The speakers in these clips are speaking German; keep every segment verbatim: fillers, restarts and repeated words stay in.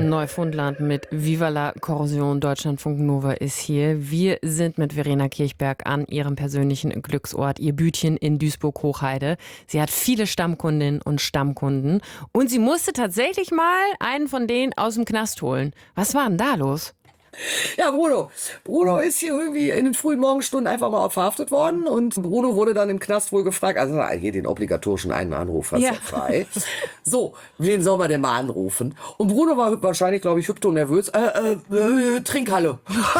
Neufundland mit Viva la Corrosion. Deutschlandfunk Nova ist hier. Wir sind mit Verena Kirchberg an ihrem persönlichen Glücksort, ihr Bütchen in Duisburg-Hochheide. Sie hat viele Stammkundinnen und Stammkunden und sie musste tatsächlich mal einen von denen aus dem Knast holen. Was war denn da los? Ja, Bruno. Bruno ist hier irgendwie in den frühen Morgenstunden einfach mal verhaftet worden und Bruno wurde dann im Knast wohl gefragt, also hier den obligatorischen einen Anruf hast du Ja. frei. So, wen soll man denn mal anrufen? Und Bruno war wahrscheinlich, glaube ich, hyptonervös. Äh, äh, äh, Trinkhalle.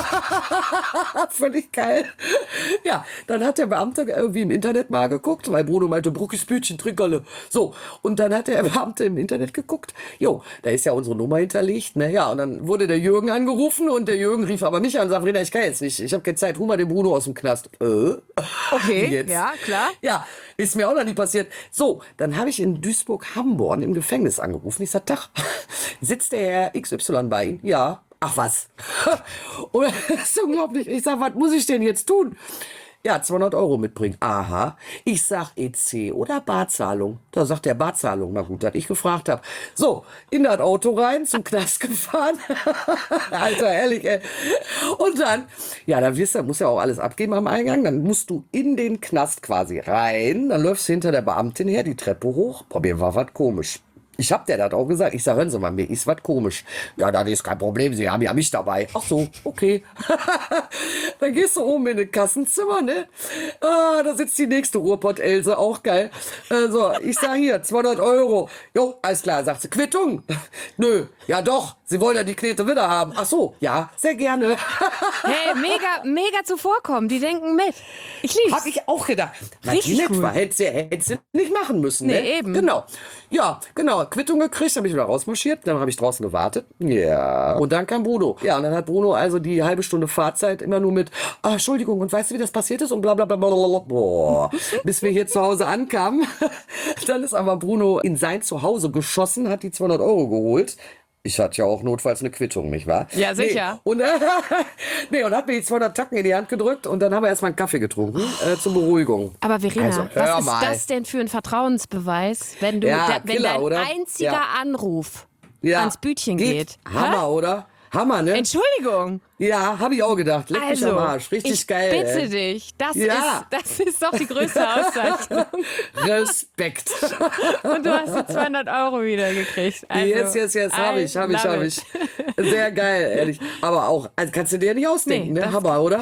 Völlig geil. Ja, dann hat der Beamte irgendwie im Internet mal geguckt, weil Bruno meinte, Bruckis Bütchen, Trinkhalle. So, und dann hat der Beamte im Internet geguckt. Jo, da ist ja unsere Nummer hinterlegt. Ne? Ja, und dann wurde der Jürgen angerufen und der Jürgen rief aber mich an und sagte, Rena, ich kann jetzt nicht. Ich habe keine Zeit, hol mal den Bruno aus dem Knast. Äh? Okay, Jetzt? ja, klar. Ja, ist mir auch noch nie passiert. So, dann habe ich in Duisburg-Hamborn im Gefängnis angerufen. Ich sag, Tag, sitzt der Herr X Y bei Ihnen? Ja. Ach was. Und das ist unglaublich. Ich sag, was muss ich denn jetzt tun? Ja, zweihundert Euro mitbringen. Aha. Ich sag E C oder Barzahlung. Da sagt der Barzahlung. Na gut, dass ich gefragt habe. So, in das Auto rein, zum Knast gefahren. Alter, ehrlich, ey. Und dann, ja, dann wirst du, musst ja auch alles abgeben am Eingang. Dann musst du in den Knast quasi rein. Dann läufst du hinter der Beamtin her, die Treppe hoch. Boah, mir war was komisch. Ich hab der das auch gesagt. Ich sag, hören Sie mal, mir ist was komisch. Ja, das ist kein Problem, Sie haben ja mich dabei. Ach so, okay. Dann gehst du oben in das Kassenzimmer, ne? Ah, da sitzt die nächste Ruhrpott-Else, auch geil. Äh, so, ich sag hier, zweihundert Euro. Jo, alles klar, sagt sie, Quittung. Nö, ja doch, Sie wollen ja die Knete wieder haben. Ach so, ja, sehr gerne. Hey, mega, mega zuvorkommen. Die denken mit. Ich lieb's. Hab ich auch gedacht. Was Richtig nett gut. war, hätte sie, hätte sie nicht machen müssen. Nee, Ne? eben. Genau. Ja, genau. Quittung gekriegt, habe ich wieder rausmarschiert. Dann habe ich draußen gewartet. Ja. Und dann kam Bruno. Ja, und dann hat Bruno also die halbe Stunde Fahrzeit immer nur mit, ah, Entschuldigung, und weißt du, wie das passiert ist? Und bla bla bla bla bla. Boah. Bis wir hier zu Hause ankamen. Dann ist aber Bruno in sein Zuhause geschossen, hat die zweihundert Euro geholt. Ich hatte ja auch notfalls eine Quittung, nicht wahr? Ja, sicher. Nee, und, äh, nee, und hat mir die zweihundert Tacken in die Hand gedrückt und dann haben wir erstmal einen Kaffee getrunken äh, zur Beruhigung. Aber Verena, Also, hör was ist mal. das denn für ein Vertrauensbeweis, wenn du, Ja, da, wenn Killer, dein oder? einziger Ja. Anruf Ja. ans Bütchen geht? Hammer, Hä? oder? Hammer, ne? Entschuldigung. Ja, habe ich auch gedacht. Leck mich Also, am Arsch. Richtig ich geil. bitte ey. dich, das, Ja. ist, das ist doch die größte Auszeichnung. Respekt. Und du hast die zweihundert Euro wieder gekriegt. Also, yes, yes, yes, habe ich, habe ich, love habe it. ich. Sehr geil, ehrlich. Aber auch, also kannst du dir nicht ausdenken, Nee, ne? das- Hammer, oder?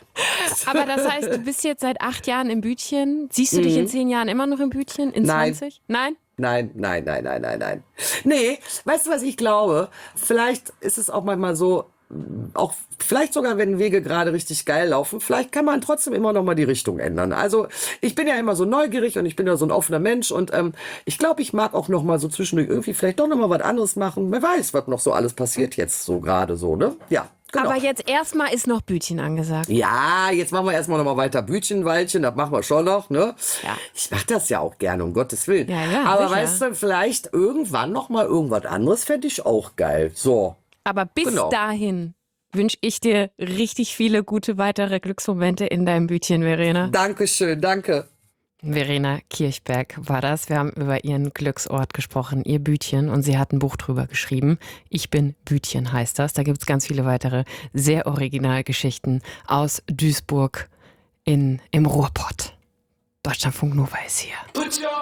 Aber das heißt, du bist jetzt seit acht Jahren im Bütchen. Siehst du dich in zehn Jahren immer noch im Bütchen? In Mhm. Nein. zwanzig? Nein? Nein, nein, nein, nein, nein, nein. Nee, weißt du, was ich glaube? Vielleicht ist es auch manchmal so, auch vielleicht sogar, wenn Wege gerade richtig geil laufen, vielleicht kann man trotzdem immer noch mal die Richtung ändern. Also ich bin ja immer so neugierig und ich bin ja so ein offener Mensch und ähm, ich glaube, ich mag auch noch mal so zwischendurch irgendwie vielleicht doch noch mal was anderes machen. Wer weiß, was noch so alles passiert jetzt so gerade so, ne? Ja, genau. Aber jetzt erstmal ist noch Bütchen angesagt. Ja, jetzt machen wir erstmal noch mal weiter Bütchenweilchen, das machen wir schon noch, ne? Ja. Ich mach das ja auch gerne, um Gottes Willen. Ja, ja, Aber sicher. weißt du, vielleicht irgendwann noch mal irgendwas anderes fände ich auch geil. So. Aber bis Genau. dahin wünsche ich dir richtig viele gute weitere Glücksmomente in deinem Bütchen, Verena. Dankeschön, danke. Verena Kirchberg war das. Wir haben über ihren Glücksort gesprochen, ihr Bütchen. Und sie hat ein Buch drüber geschrieben. Ich bin Bütchen heißt das. Da gibt es ganz viele weitere sehr originale Geschichten aus Duisburg in, im Ruhrpott. Deutschlandfunk Nova ist hier.